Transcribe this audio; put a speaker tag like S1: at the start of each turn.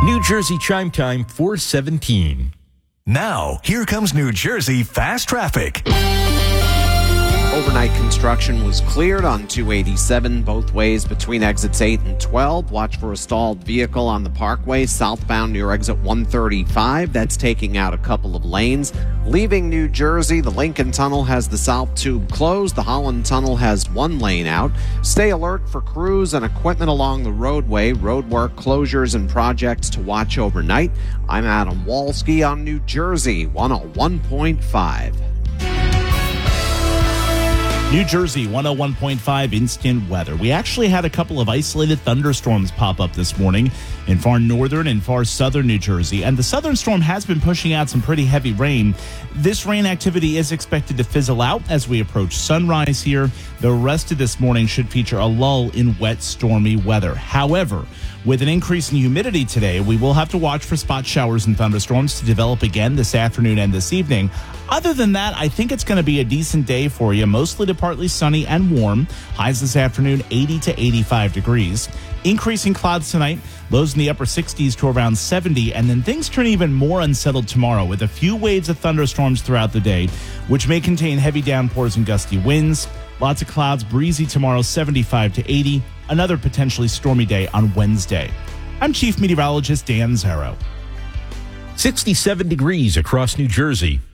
S1: New Jersey Chime Time 417.
S2: Now, here comes New Jersey Fast Traffic.
S3: Overnight construction was cleared on 287 both ways between exits 8 and 12. Watch for a stalled vehicle on the Parkway southbound near exit 135. That's taking out a couple of lanes. Leaving New Jersey, the Lincoln Tunnel has the South Tube closed. The Holland Tunnel has one lane out. Stay alert for crews and equipment along the roadway. Roadwork closures and projects to watch overnight. I'm Adam Walski on New Jersey 101.5.
S4: New Jersey 101.5 instant weather. We actually had a couple of isolated thunderstorms pop up this morning in far northern and far southern New Jersey, and the southern storm has been pushing out some pretty heavy rain. This rain activity is expected to fizzle out as we approach sunrise here. The rest of this morning should feature a lull in wet, stormy weather. However, with an increase in humidity today, we will have to watch for spot showers and thunderstorms to develop again this afternoon and this evening. Other than that, I think it's going to be a decent day for you, mostly to partly sunny and warm. Highs this afternoon, 80 to 85 degrees. Increasing clouds tonight, lows in the upper 60s to around 70, and then things turn even more unsettled tomorrow with a few waves of thunderstorms throughout the day, which may contain heavy downpours and gusty winds. Lots of clouds, breezy tomorrow, 75 to 80. Another potentially stormy day on Wednesday. I'm Chief Meteorologist Dan Zarrow.
S1: 67 degrees across New Jersey.